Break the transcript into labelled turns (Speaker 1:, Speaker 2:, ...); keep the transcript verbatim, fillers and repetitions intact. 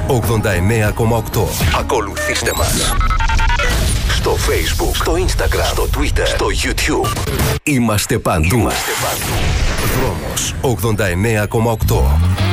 Speaker 1: ογδόντα εννέα κόμμα οκτώ. Ακολουθήστε μας στο Facebook, στο Instagram, στο Twitter, στο YouTube. Είμαστε παντού. Είμαστε παντού. Δρόμος ογδόντα εννέα κόμμα οκτώ.